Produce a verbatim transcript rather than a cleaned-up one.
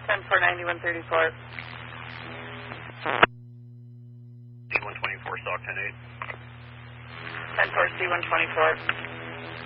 ten four ninety-one thirty-four. C one twenty-four, stock ten eight. ten four C one twenty-four.